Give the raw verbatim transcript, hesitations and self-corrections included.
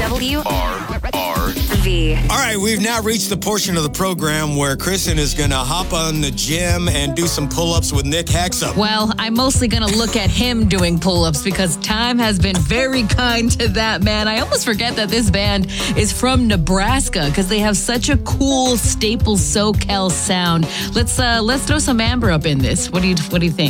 W R R V. All right, we've now reached the portion of the program where Kristen is going to hop on the gym and do some pull-ups with Nick Hexum. Well, I'm mostly going to look at him doing pull-ups because time has been very kind to that man. I almost forget that this band is from Nebraska because they have such a cool staple SoCal sound. Let's uh, let's throw some Amber up in this. What do you what do you think?